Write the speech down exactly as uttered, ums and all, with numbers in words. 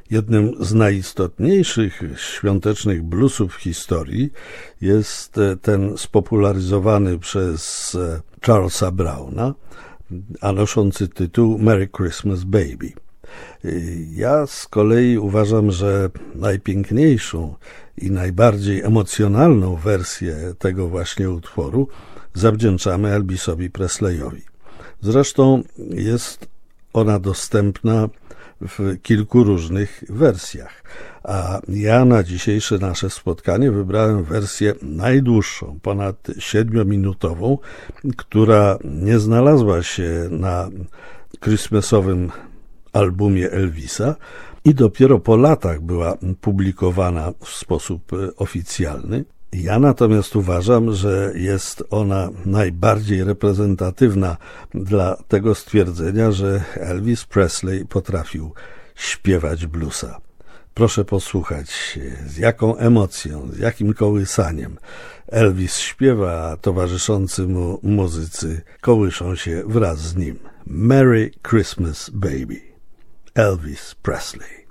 Jednym z najistotniejszych świątecznych bluesów w historii jest ten spopularyzowany przez Charlesa Browna, a noszący tytuł Merry Christmas Baby. Ja z kolei uważam, że najpiękniejszą i najbardziej emocjonalną wersję tego właśnie utworu zawdzięczamy Elvisowi Presleyowi. Zresztą jest ona dostępna w kilku różnych wersjach, a ja na dzisiejsze nasze spotkanie wybrałem wersję najdłuższą, ponad siedmiominutową, która nie znalazła się na christmasowym albumie Elvisa i dopiero po latach była publikowana w sposób oficjalny. Ja natomiast uważam, że jest ona najbardziej reprezentatywna dla tego stwierdzenia, że Elvis Presley potrafił śpiewać bluesa. Proszę posłuchać, z jaką emocją, z jakim kołysaniem Elvis śpiewa, a towarzyszący mu muzycy kołyszą się wraz z nim. Merry Christmas Baby. Elvis Presley.